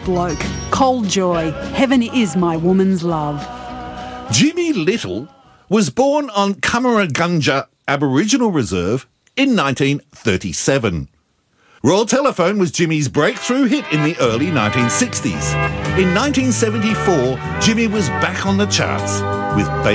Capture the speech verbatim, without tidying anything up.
bloke. Cold Joy, Heaven Is My Woman's Love. Jimmy Little was born on Cummeragunja Aboriginal Reserve in nineteen thirty-seven. Royal Telephone was Jimmy's breakthrough hit in the early nineteen sixties. In nineteen seventy-four, Jimmy was back on the charts with Baby